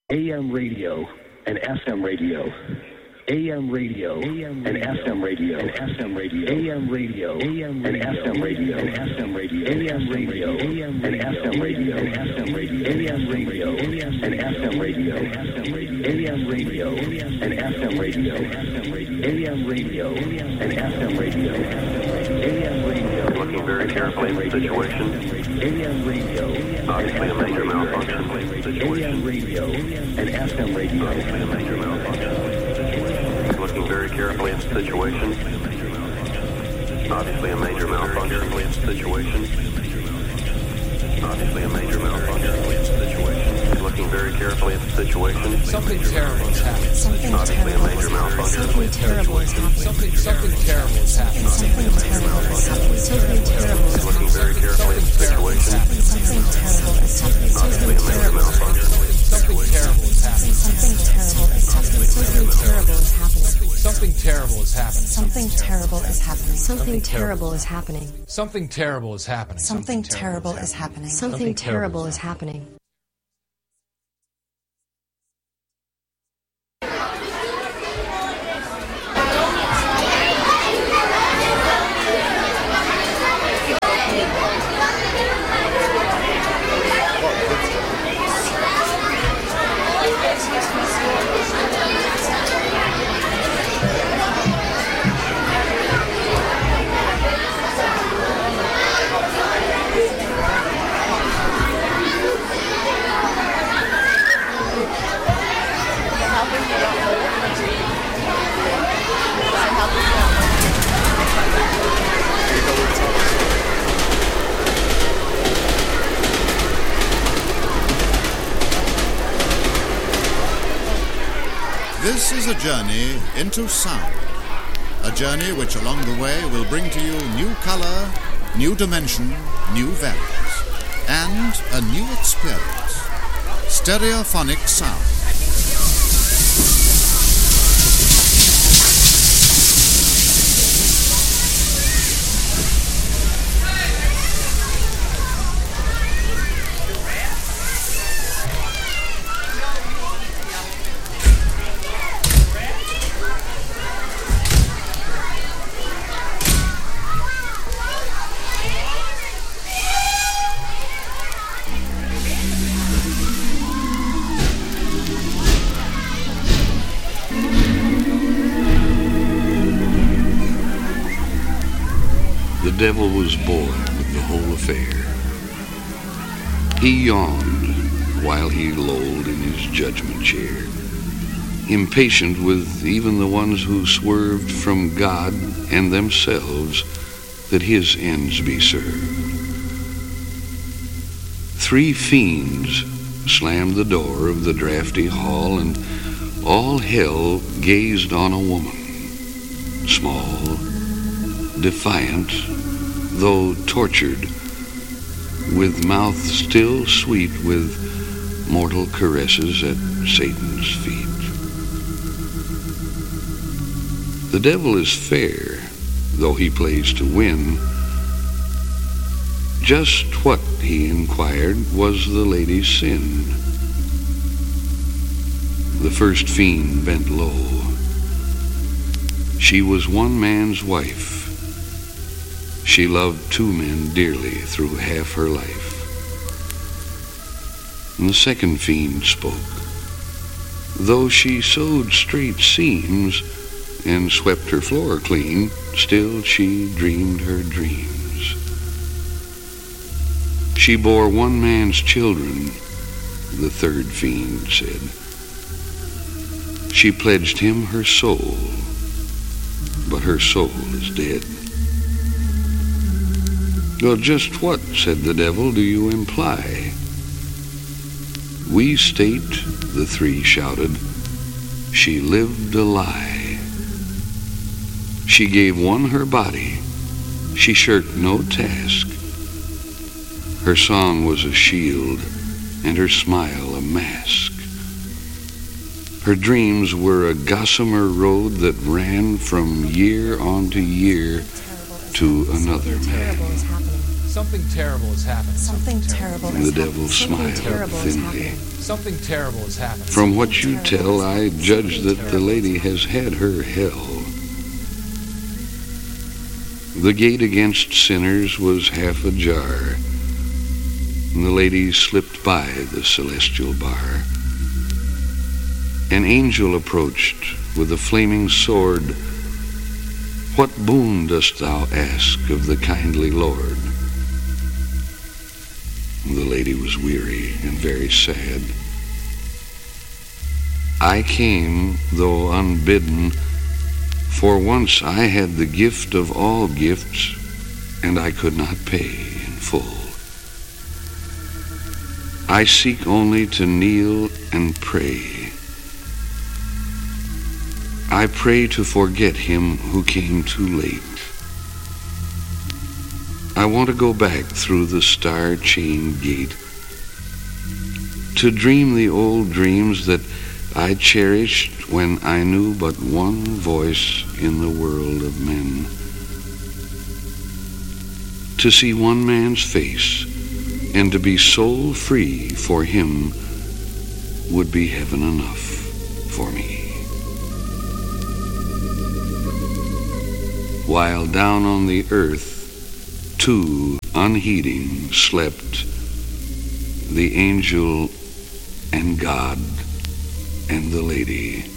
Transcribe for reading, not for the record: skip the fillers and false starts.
AM radio and FM radio. AM radio and FM radio and FM radio. AM radio and FM radio and FM radio. AM radio and FM radio and FM radio. AM radio and FM radio and FM radio. AM radio and FM radio. AM radio and FM radio. AM radio. Looking very carefully at the situation. AM radio. Obviously a major malfunction. AM radio and FM radio. Obviously a major malfunction. Looking very carefully at the situation. Obviously a major malfunction. Situation. Obviously a major malfunction. Situation. Looking very carefully at the situation. Something terrible has happened. Obviously a major malfunction. Something terrible is happening. Something terrible has happened. Something terrible is happening. Something terrible is Looking very carefully at the situation. Something terrible is happening. Obviously a major malfunction. Something terrible is happening. Something terrible is happening. Something terrible is happening. Something terrible is happening. Something terrible is happening. Something terrible is happening. Something terrible is happening. Something terrible is happening. This is a journey into sound. A journey which along the way will bring to you new color, new dimension, new values, and a new experience. Stereophonic sound. The devil was bored with the whole affair. He yawned while he lolled in his judgment chair, impatient with even the ones who swerved from God and themselves that his ends be served. 3 fiends slammed the door of the drafty hall, and all hell gazed on a woman, small, defiant, though tortured, with mouth still sweet with mortal caresses at Satan's feet. The devil is fair, though he plays to win. Just what, he inquired, was the lady's sin? The first fiend bent low. She was one man's wife. She loved 2 men dearly through half her life. And the second fiend spoke. Though she sewed straight seams and swept her floor clean, still she dreamed her dreams. She bore one man's children, the third fiend said. She pledged him her soul, but her soul is dead. Well, just what, said the devil, do you imply? We state, the 3 shouted, she lived a lie. She gave one her body, she shirked no task. Her song was a shield, and her smile a mask. Her dreams were a gossamer road that ran from year on to year to another man. Something terrible is happening. Something terrible is The happening. devil Something smiled terrible is thinly. happening. Something terrible is happening. From what you tell, I judge that the lady has had her hell. The gate against sinners was half ajar, and the lady slipped by the celestial bar. An angel approached with a flaming sword. What boon dost thou ask of the kindly Lord? The lady was weary and very sad. I came, though unbidden, for once I had the gift of all gifts, and I could not pay in full. I seek only to kneel and pray. I pray to forget him who came too late. I want to go back through the star-chained gate, to dream the old dreams that I cherished when I knew but one voice in the world of men. To see one man's face and to be soul free for him would be heaven enough for me. While down on the earth, two, unheeding, slept, the angel and God and the lady.